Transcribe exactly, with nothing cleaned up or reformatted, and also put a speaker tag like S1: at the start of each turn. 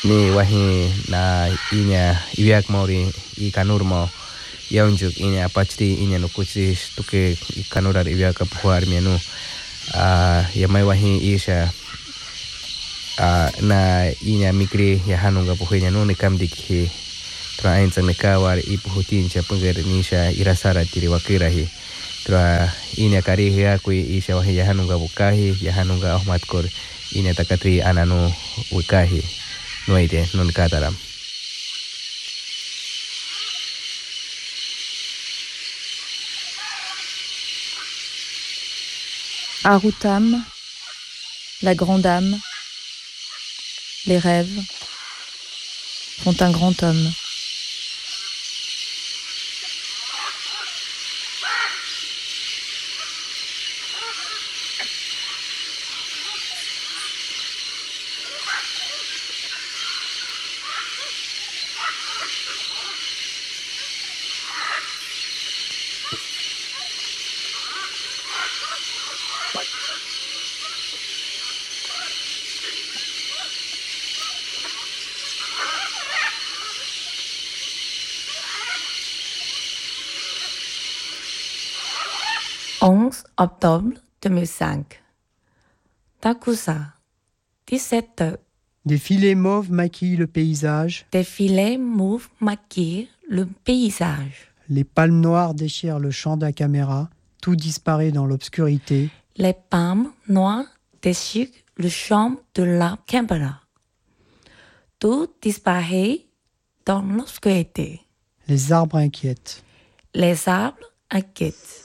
S1: ni wahi na inya iwiak mauri I kanurmo yaunjuk inya pachti inya no kuchri tuke kanurar iwiak puar mianu uh, ya mai wahi isha uh, na inya mikri ya hanunga puhenya no ni kam dikhi tra ain sang nekawar ipuhutin cha pengger nisha irasara tiri wakirahi tra inya kari ya kui isha wahi ya hanunga bukahi ya hanunga ahmat kor inya takatri ananu wikahi noide non kataram.
S2: Arutam, la grande âme, les rêves font un grand homme. onze octobre deux mille cinq. Takusa, dix-sept heures.
S3: Des filets mauves maquillent le paysage.
S2: Des filets mauves maquillent le paysage.
S3: Les palmes noires déchirent le champ de la caméra. Tout disparaît dans l'obscurité.
S2: Les palmes noires déchirent le champ de la caméra. Tout disparaît dans l'obscurité.
S3: Les arbres inquiètent.
S2: Les arbres inquiètent.